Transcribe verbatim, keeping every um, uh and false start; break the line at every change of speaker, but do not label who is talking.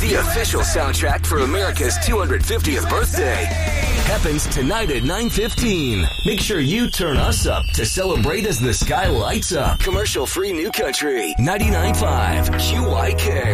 the official soundtrack for America's two hundred fiftieth birthday, happens tonight at nine fifteen. Make sure you turn us up to celebrate as the sky lights up. Commercial-free New Country, ninety-nine point five Q Y K.